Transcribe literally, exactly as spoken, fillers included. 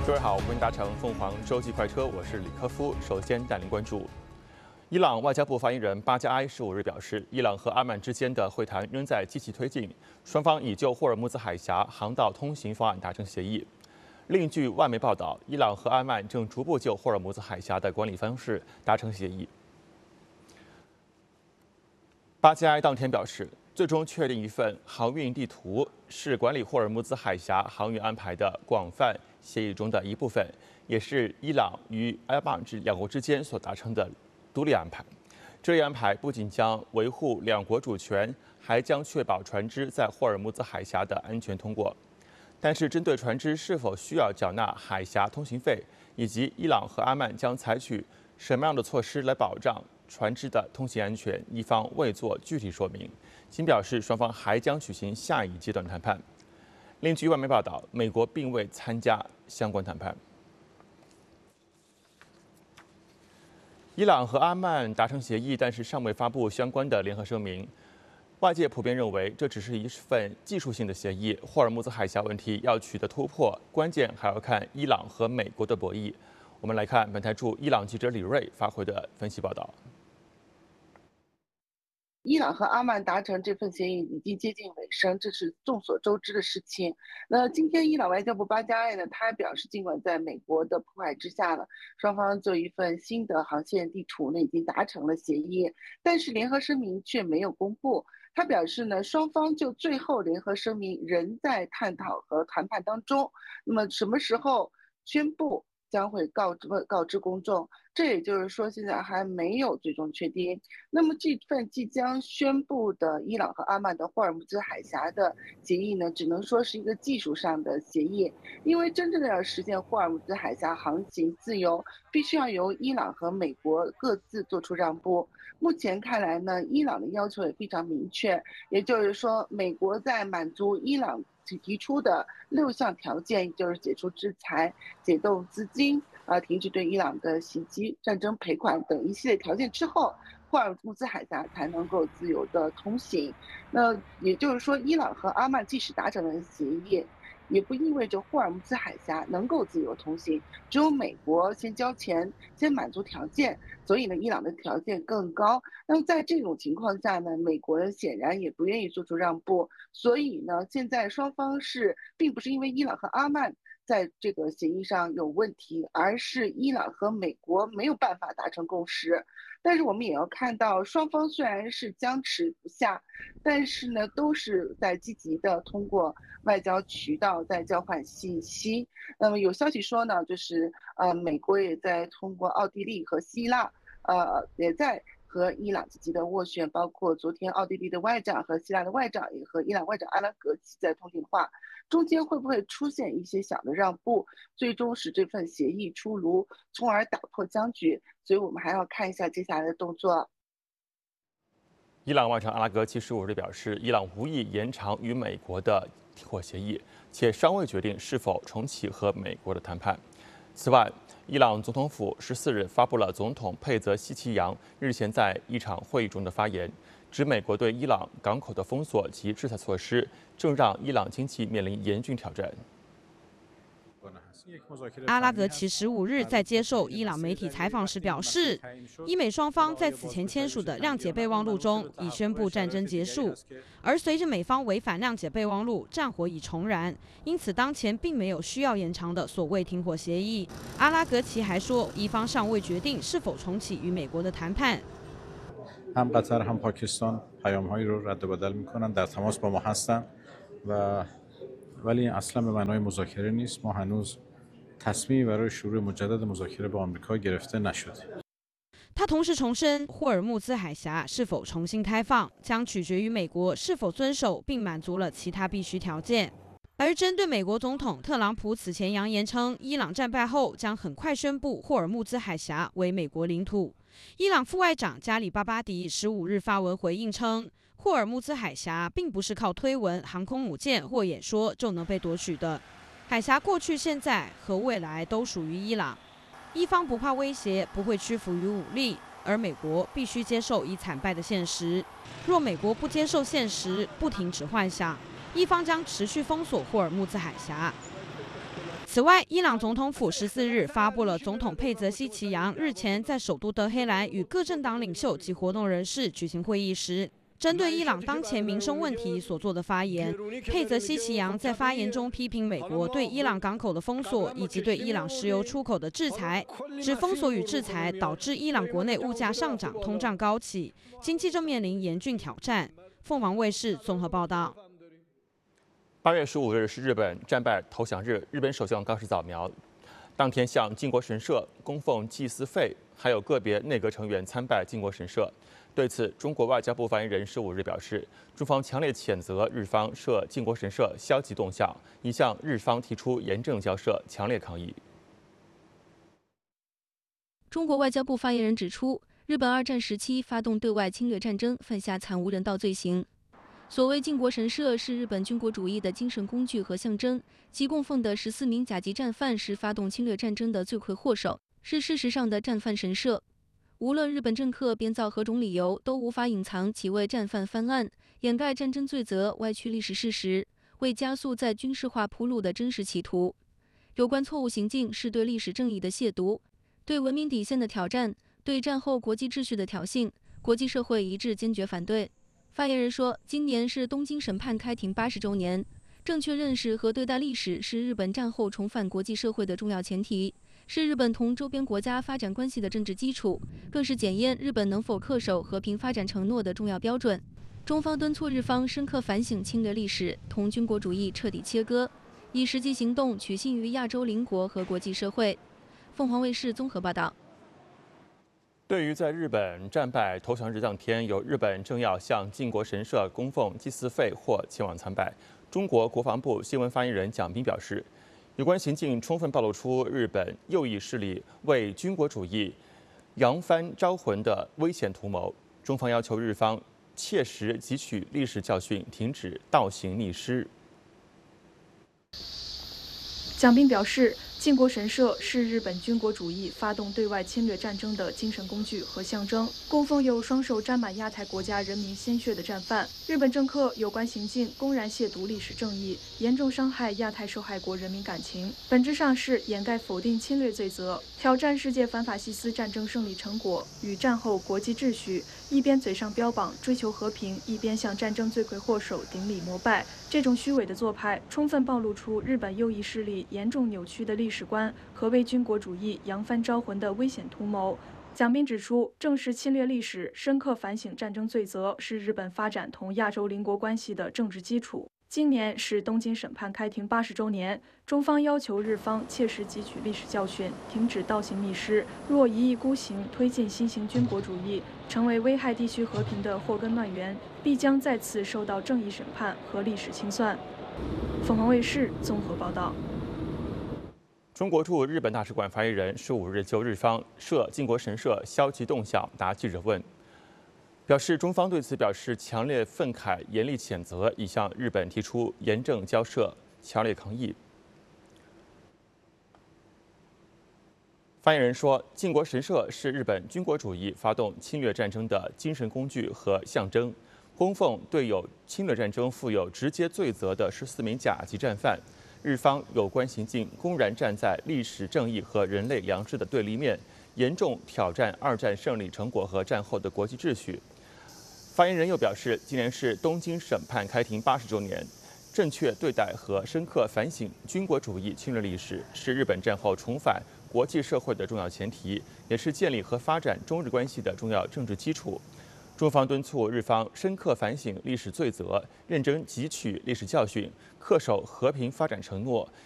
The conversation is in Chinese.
各位好，欢迎搭乘凤凰洲际快车，我是李科夫。首先带您关注，伊朗外交部发言人巴加埃十五日表示，伊朗和阿曼之间的会谈仍在积极推进，双方已就霍尔木兹海峡航道通行方案达成协议。另据外媒报道，伊朗和阿曼正逐步就霍尔木兹海峡的管理方式达成协议。巴加埃当天表示，最终确定一份航运地图是管理霍尔木兹海峡航运安排的广泛协议中的一部分，也是伊朗与阿曼之两国之间所达成的独立安排。这一安排不仅将维护两国主权，还将确保船只在霍尔木兹海峡的安全通过。但是，针对船只是否需要缴纳海峡通行费，以及伊朗和阿曼将采取什么样的措施来保障船只的通行安全，一方未做具体说明，仅表示双方还将举行下一阶段谈判。另据外媒报道，美国并未参加相关谈判。伊朗和阿曼达成协议，但是尚未发布相关的联合声明。外界普遍认为，这只是一份技术性的协议。霍尔木兹海峡问题要取得突破，关键还要看伊朗和美国的博弈。我们来看本台驻伊朗记者李瑞发回的分析报道。 伊朗和阿曼达成这份协议已经接近尾声，这是众所周知的事情。那今天伊朗外交部巴加埃呢，他表示，尽管在美国的迫害之下呢，双方就一份新的航线地图呢已经达成了协议，但是联合声明却没有公布。他表示呢，双方就最后联合声明仍在探讨和谈判当中。那么什么时候宣布将会告知告知公众，这也就是说现在还没有最终确定。那么这份即将宣布的伊朗和阿曼的霍尔木兹海峡的协议呢，只能说是一个技术上的协议，因为真正的要实现霍尔木兹海峡航行自由，必须要由伊朗和美国各自做出让步。目前看来呢，伊朗的要求也非常明确，也就是说，美国在满足伊朗提出的六项条件，就是解除制裁、解冻资金、啊停止对伊朗的袭击、战争赔款等一系列条件之后，霍尔木兹海峡才能够自由的通行。那也就是说，伊朗和阿曼即使达成了协议，也不意味着霍尔木兹海峡能够自由通行，只有美国先交钱，先满足条件，所以呢，伊朗的条件更高。那么在这种情况下呢，美国人显然也不愿意做出让步，所以呢，现在双方是并不是因为伊朗和阿曼在这个协议上有问题，而是伊朗和美国没有办法达成共识。但是我们也要看到，双方虽然是僵持不下，但是呢，都是在积极的通过外交渠道在交换信息。那么有消息说呢，就是呃，美国也在通过奥地利和希腊，呃，也在和伊朗积极的斡旋，包括昨天奥地利的外长和希腊的外长也和伊朗外长阿拉格齐在通电话。中间会不会出现一些小的让步，最终使这份协议出炉，从而打破僵局？所以我们还要看一下接下来的动作。 伊朗外长阿拉格齐十五日表示，伊朗无意延长与美国的停火协议，且尚未决定是否重启和美国的谈判。此外，伊朗总统府十四日发布了总统佩泽希奇扬日前在一场会议中的发言，指美国对伊朗港口的封锁及制裁措施正让伊朗经济面临严峻挑战。 阿拉格齐十五日在接受伊朗媒体采访时表示，伊美双方在此前签署的谅解备忘录中已宣布战争结束，而随着美方违反谅解备忘录，战火已重燃，因此当前并没有需要延长的所谓停火协议。阿拉格齐还说，伊方尚未决定是否重启与美国的谈判。 هم قطر هم پاکستان پیام‌هایی رو رد و بدل می‌کنند در تماس با ما هستند و ولی اصلا به معنای مذاکره نیست ما هنوز تصمیمی برای شروع مجدد مذاکره با آمریکا گرفته نشده. 他同时重申，霍尔木兹海峡是否重新开放，将取决于美国是否遵守并满足了其他必须条件。而针对美国总统特朗普此前扬言称，伊朗战败后将很快宣布霍尔木兹海峡为美国领土，伊朗副外长加里巴巴迪十五日发文回应称，霍尔木兹海峡并不是靠推文、航空母舰或演说就能被夺取的。海峡过去、现在和未来都属于伊朗，伊方不怕威胁，不会屈服于武力，而美国必须接受已惨败的现实。若美国不接受现实，不停止幻想，伊方将持续封锁霍尔木兹海峡。 此外，伊朗总统府十四日发布了总统佩泽西奇扬日前在首都德黑兰与各政党领袖及活动人士举行会议时，针对伊朗当前民生问题所做的发言。佩泽西奇扬在发言中批评美国对伊朗港口的封锁以及对伊朗石油出口的制裁，指封锁与制裁导致伊朗国内物价上涨、通胀高企，经济正面临严峻挑战。凤凰卫视综合报道。 八月十五日是日本战败投降日，日本首相高市早苗当天向靖国神社供奉祭祀费，还有个别内阁成员参拜靖国神社。对此，中国外交部发言人十五日表示，中方强烈谴责日方涉靖国神社消极动向，已向日方提出严正交涉，强烈抗议。 中国外交部发言人指出，日本二战时期发动对外侵略战争，犯下惨无人道罪行。所谓靖国神社是日本军国主义的精神工具和象征，其供奉的十四名甲级战犯是发动侵略战争的罪魁祸首，是事实上的战犯神社。无论日本政客编造何种理由，都无法隐藏其为战犯翻案、掩盖战争罪责、歪曲历史事实、为加速在军事化铺路的真实企图。有关错误行径是对历史正义的亵渎，对文明底线的挑战，对战后国际秩序的挑衅，国际社会一致坚决反对。发言人说，今年是东京审判开庭八十周年，正确认识和对待历史是日本战后重返国际社会的重要前提，是日本同周边国家发展关系的政治基础，更是检验日本能否恪守和平发展承诺的重要标准。中方敦促日方深刻反省侵略历史，同军国主义彻底切割，以实际行动取信于亚洲邻国和国际社会。凤凰卫视综合报道。 对于在日本战败投降日当天，有日本正要向靖国神社供奉祭祀费或前往参拜，中国国防部新闻发言人蒋斌表示，有关行径充分暴露出日本右翼势力为军国主义扬帆招魂的危险图谋。中方要求日方切实汲取历史教训，停止倒行逆施。 蒋斌表示，靖国神社是日本军国主义发动对外侵略战争的精神工具和象征，供奉有双手沾满亚太国家人民鲜血的战犯。日本政客有关行径公然亵渎历史正义，严重伤害亚太受害国人民感情，本质上是掩盖否定侵略罪责，挑战世界反法西斯战争胜利成果与战后国际秩序，一边嘴上标榜追求和平，一边向战争罪魁祸首顶礼膜拜。这种虚伪的做派，充分暴露出日本右翼势力严重扭曲的历史观和为军国主义扬帆招魂的危险图谋。蒋斌指出，正视侵略历史，深刻反省战争罪责，是日本发展同亚洲邻国关系的政治基础。今年是东京审判开庭八十周年，中方要求日方切实汲取历史教训，停止倒行逆施。若一意孤行，推进新型军国主义，成为危害地区和平的祸根乱源，必将再次受到正义审判和历史清算。凤凰卫视综合报道。 中国驻日本大使馆发言人十五日就日方涉靖国神社消极动向答记者问，表示中方对此表示强烈愤慨，严厉谴责，已向日本提出严正交涉，强烈抗议。发言人说，靖国神社是日本军国主义发动侵略战争的精神工具和象征，供奉对有侵略战争负有直接罪责的十四名甲级战犯。日方有关行径公然站在历史正义和人类良知的对立面，严重挑战二战胜利成果和战后的国际秩序。发言人又表示，今年是东京审判开庭八十周年，正确对待和深刻反省军国主义侵略历史，是日本战后重返国际社会的重要前提，也是建立和发展中日关系的重要政治基础。中方敦促日方深刻反省历史罪责，认真汲取历史教训，恪守和平发展承诺，